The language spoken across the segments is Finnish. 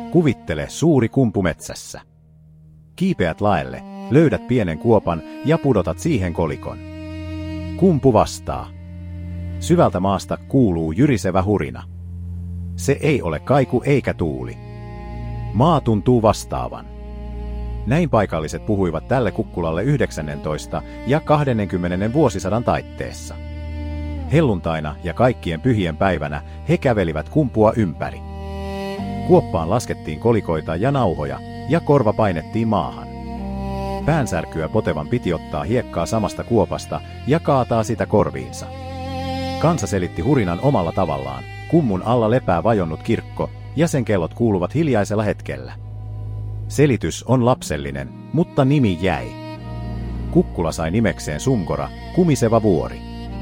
Kuvittele suuri kumpu metsässä. Kiipeät laelle, löydät pienen kuopan ja pudotat siihen kolikon. Kumpu vastaa. Syvältä maasta kuuluu jyrisevä hurina. Se ei ole kaiku eikä tuuli. Maa tuntuu vastaavan. Näin paikalliset puhuivat tälle kukkulalle 19. ja 20. vuosisadan taitteessa. Helluntaina ja kaikkien pyhien päivänä he kävelivät kumpua ympäri. Kuoppaan laskettiin kolikoita ja nauhoja, ja korva painettiin maahan. Päänsärkyä potevan piti ottaa hiekkaa samasta kuopasta ja kaataa sitä korviinsa. Kansa selitti hurinan omalla tavallaan. Kummun alla lepää vajonnut kirkko, ja sen kellot kuuluvat hiljaisella hetkellä. Selitys on lapsellinen, mutta nimi jäi. Kukkula sai nimekseen Sumgora, kumiseva vuori.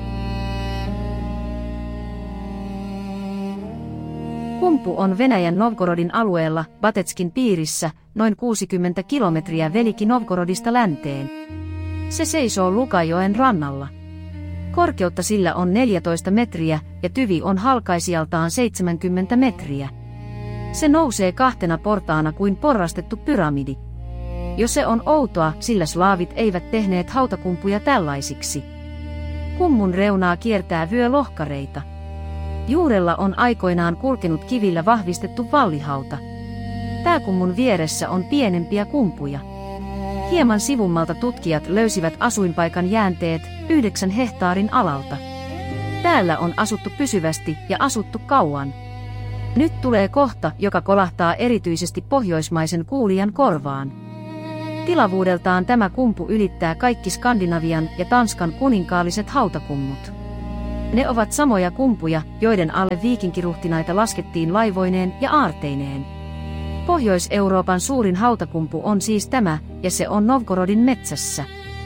Kumpu on Venäjän Novgorodin alueella Batetskin piirissä, noin 60 kilometriä Veliki Novgorodista länteen. Se seisoo Lukajoen rannalla. Korkeutta sillä on 14 metriä ja tyvi on halkaisijaltaan 70 metriä. Se nousee kahtena portaana kuin porrastettu pyramidi. Jo se on outoa, sillä slaavit eivät tehneet hautakumpuja tällaisiksi. Kummun reunaa kiertää vyölohkareita. Juurella on aikoinaan kulkenut kivillä vahvistettu vallihauta. Pääkummun vieressä on pienempiä kumpuja. Hieman sivummalta tutkijat löysivät asuinpaikan jäänteet 9 hehtaarin alalta. Täällä on asuttu pysyvästi ja asuttu kauan. Nyt tulee kohta, joka kolahtaa erityisesti pohjoismaisen kuulijan korvaan. Tilavuudeltaan tämä kumpu ylittää kaikki Skandinavian ja Tanskan kuninkaalliset hautakummut. Ne ovat samoja kumpuja, joiden alle viikinkiruhtinaita laskettiin laivoineen ja aarteineen. Pohjois-Euroopan suurin hautakumpu on siis tämä, ja se on Novgorodin metsässä.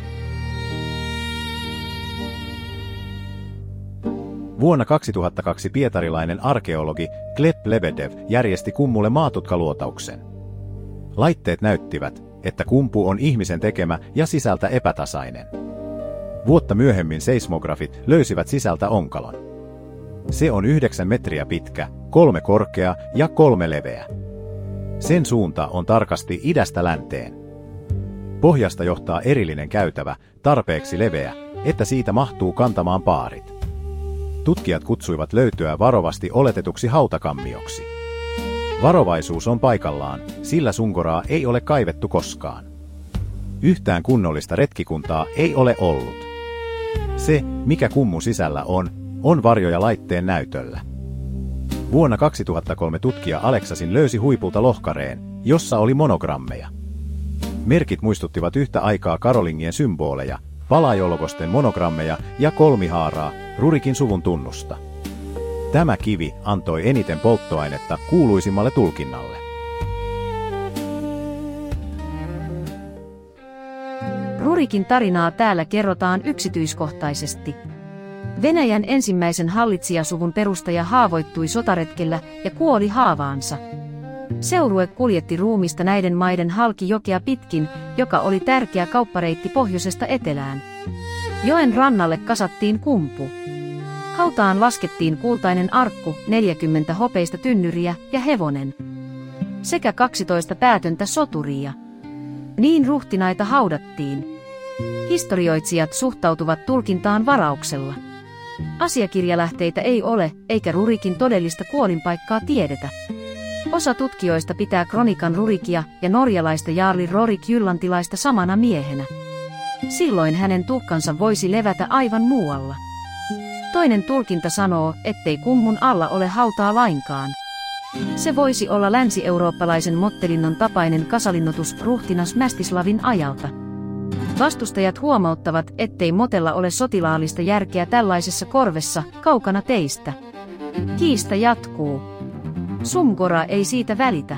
Vuonna 2002 pietarilainen arkeologi Gleb Lebedev järjesti kummulle maatutkaluotauksen. Laitteet näyttivät, että kumpu on ihmisen tekemä ja sisältä epätasainen. Vuotta myöhemmin seismografit löysivät sisältä onkalon. Se on 9 metriä pitkä, 3 korkea ja 3 leveä. Sen suunta on tarkasti idästä länteen. Pohjasta johtaa erillinen käytävä, tarpeeksi leveä, että siitä mahtuu kantamaan paarit. Tutkijat kutsuivat löytöä varovasti oletetuksi hautakammioksi. Varovaisuus on paikallaan, sillä Sungoraa ei ole kaivettu koskaan. Yhtään kunnollista retkikuntaa ei ole ollut. Se, mikä kummun sisällä on varjoja laitteen näytöllä. Vuonna 2003 tutkija Aleksasin löysi huipulta lohkareen, jossa oli monogrammeja. Merkit muistuttivat yhtä aikaa karolingien symboleja, palajologosten monogrammeja ja kolmihaaraa, Rurikin suvun tunnusta. Tämä kivi antoi eniten polttoainetta kuuluisimmalle tulkinnalle. Rurikin tarinaa täällä kerrotaan yksityiskohtaisesti. Venäjän ensimmäisen hallitsijasuvun perustaja haavoittui sotaretkellä ja kuoli haavaansa. Seurue kuljetti ruumista näiden maiden halki jokea pitkin, joka oli tärkeä kauppareitti pohjoisesta etelään. Joen rannalle kasattiin kumpu. Hautaan laskettiin kultainen arkku, 40 hopeista tynnyriä ja hevonen. Sekä 12 päätöntä soturia. Niin ruhtinaita haudattiin. Historioitsijat suhtautuvat tulkintaan varauksella. Asiakirjalähteitä ei ole, eikä Rurikin todellista kuolinpaikkaa tiedetä. Osa tutkijoista pitää kronikan Rurikia ja norjalaista Jarli Rorik Jyllantilaista samana miehenä. Silloin hänen tuhkansa voisi levätä aivan muualla. Toinen tulkinta sanoo, ettei kummun alla ole hautaa lainkaan. Se voisi olla länsi-eurooppalaisen mottelinnon tapainen kasalinnotus ruhtinas Mästislavin ajalta. Vastustajat huomauttavat, ettei motella ole sotilaallista järkeä tällaisessa korvessa, kaukana teistä. Kiista jatkuu. Sumgora ei siitä välitä.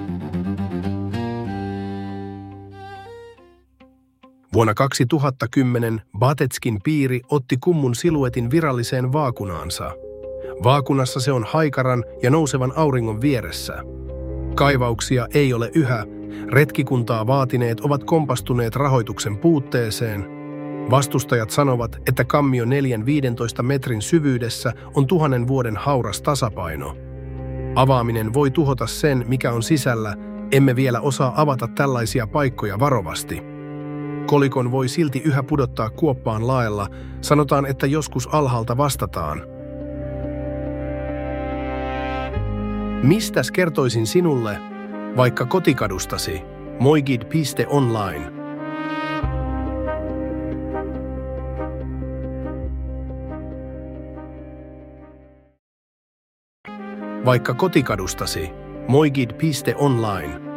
Vuonna 2010 Batetskin piiri otti kummun siluetin viralliseen vaakunaansa. Vaakunassa se on haikaran ja nousevan auringon vieressä. Kaivauksia ei ole yhä. Retkikuntaa vaatineet ovat kompastuneet rahoituksen puutteeseen. Vastustajat sanovat, että kammio 4-15 metrin syvyydessä on 1000 vuoden hauras tasapaino. Avaaminen voi tuhota sen, mikä on sisällä, emme vielä osaa avata tällaisia paikkoja varovasti. Kolikon voi silti yhä pudottaa kuoppaan laella, sanotaan, että joskus alhaalta vastataan. Mistäs kertoisin sinulle, vaikka kotikadustasi? Moigid.online. Vaikka kotikadustasi. Moigid.online.